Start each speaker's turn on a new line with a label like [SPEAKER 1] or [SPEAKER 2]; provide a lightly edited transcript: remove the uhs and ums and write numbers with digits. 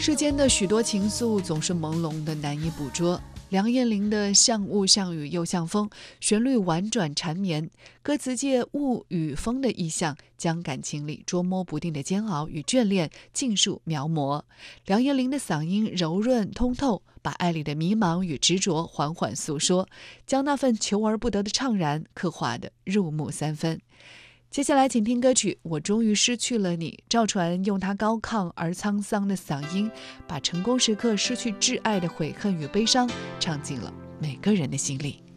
[SPEAKER 1] 世间的许多情愫总是朦胧的难以捕捉。梁艳玲的像雾像雨又像风，旋律婉转缠绵，歌词借雾与风的意象，将感情里捉摸不定的煎熬与眷恋尽数描摹。梁艳玲的嗓音柔润通透，把爱里的迷茫与执着缓缓诉说，将那份求而不得的怅然刻画得入木三分。接下来请听歌曲《我终于失去了你》，赵传用他高亢而沧桑的嗓音，把成功时刻失去挚爱的悔恨与悲伤唱进了每个人的心里。